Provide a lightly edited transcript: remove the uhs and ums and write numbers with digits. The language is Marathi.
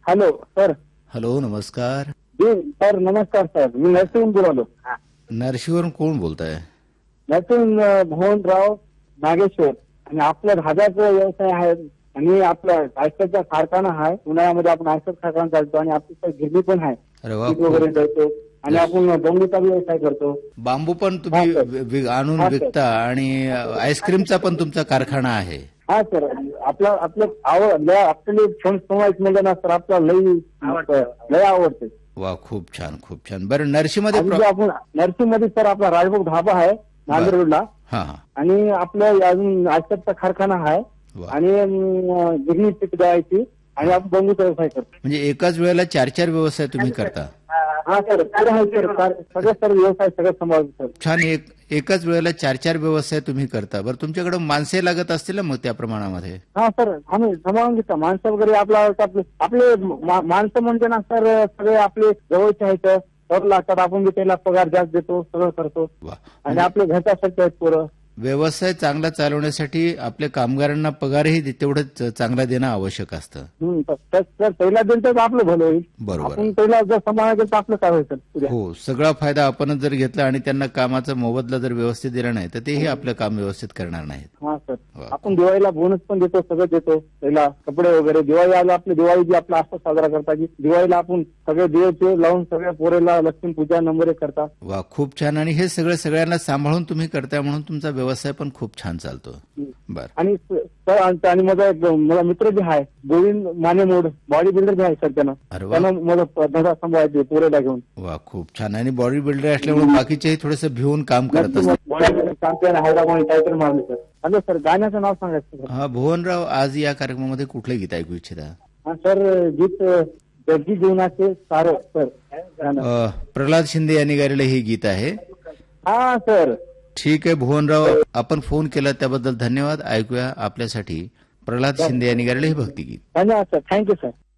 Hello sir. हॅलो, नमस्कार. सर नमस्कार सर, मी नरसिंहून बोलालो. नरशीवरून कोण बोलताय? नरसिंह मोहनराव नागेश्वर. आणि आपला धाब्याचा व्यवसाय आहे आणि आपला आयस्टरचा कारखाना आहे. उन्हाळ्यामध्ये आपण आयस्टर कारखाना चालतो आणि आपली गिरणी पण आहे. अरे वा, पीठ वगैरे करतो आणि आपण बांबूचा व्यवसाय करतो. बांबू पण तुम्ही आणून विकता आणि आईस्क्रीमचा पण तुमचा कारखाना आहे. हा सर, आपलं आपल्याला फोन संवाद म्हणजे ना सर, आपल्याला लय आवडते. वा, खूप छान खूप छान. बरं, नरशीमध्ये आपण नरसीमध्ये सर आपला राजभोग धाबा आहे नांदेड रोडला. हा. आणि आपलं अजून आयस्टरचा कारखाना आहे आणि गिरणी पीठ द्यायची आणि आपण बांबूचा व्यवसाय करतो. म्हणजे एकाच वेळेला 4 व्यवसाय तुम्ही करता? हा सर, सगळं सर व्यवसाय सगळं सांभाळतो सर. छान. एकाच वेळेला 4 व्यवसाय तुम्ही करता. बरं, तुमच्याकडे माणसे लागत असतील ना मग त्या प्रमाणामध्ये? हा सर, आम्ही सांभाळून घेतो माणसं वगैरे. आपले माणसं म्हणजे ना सर सगळे आपले जवळचे आहेत, सर लागतात. आपण बी त्याला पगार जास्त देतो, सगळं करतो. आणि आपले घरच्यासाठी आहेत पोरं. व्यवसाय चांगला चालवण्यासाठी आपल्या कामगारांना पगारही तेवढंच चांगला देणं आवश्यक असतं. पहिला दिन तर आपलं भलं होईल. बरोबर. आपण पहिला जर सांभाळायचं तर आपलं काय होईल? हो, सगळा फायदा आपणच जर घेतला आणि त्यांना कामाचा मोबदला जर व्यवस्थित दिला नाही तर तेही आपलं काम व्यवस्थित करणार नाहीत. हा सर, आपण दिवाळीला बोनस पण देतो, सगळं देतो. पहिला कपडे वगैरे दिवाळी आला, आपली दिवाळी जी आपला असं साजरा करता की दिवाळीला आपण सगळे दिवे लावून सगळ्या पोरेला लक्ष्मी पूजा नंबर करता. वा, खूप छान. आणि हे सगळं सगळ्यांना सांभाळून तुम्ही करताय म्हणून तुमचा व्यवसाय पण खूप छान चालतो. बर. आणि आणि माझा मित्र बी आहे गोविंद मानेमोड, बॉडी बिल्डर बी आहे सर. त्यानं मला धंदा सांभाळायचे पोरेला घेऊन. वा, खूप छान. आणि बॉडी बिल्डर असल्यामुळे बाकीचेही थोडंसं भिवून काम करत असतात. Body builder champion Hyderabad title मारले सर. हॅलो सर, गाण्याचं नाव सांगायचं. हा, भुवनराव, आज या कार्यक्रमामध्ये कुठलं गीत ऐकू इच्छिता? हा सर, गीत जगजी जीवनाचे सारं सर. प्रल्हाद शिंदे यांनी गायलेलं हे गीत आहे. हा सर. ठीक आहे भुवनराव, आपण फोन केला त्याबद्दल धन्यवाद. ऐकूया आपल्यासाठी प्रल्हाद शिंदे यांनी गायलेलं हे भक्तिगीत. धन्यवाद सर, थँक्यू सर.